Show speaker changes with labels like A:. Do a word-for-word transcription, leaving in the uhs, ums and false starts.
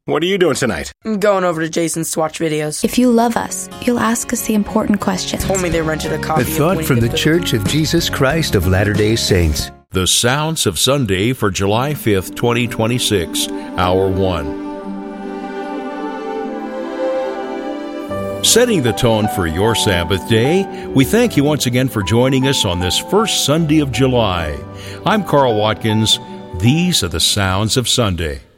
A: What are you doing tonight?
B: I'm going over to Jason's to watch videos.
C: If you love us, you'll ask us the important questions.
B: Told me they rented a copy
D: A thought
B: of
D: from the
B: Winnie
D: Church of Jesus Christ of Latter-day Saints.
E: The Sounds of Sunday for July fifth, twenty twenty-six, Hour one. Setting the tone for your Sabbath day, we thank you once again for joining us on this first Sunday of July. I'm Carl Watkins. These are the Sounds of Sunday.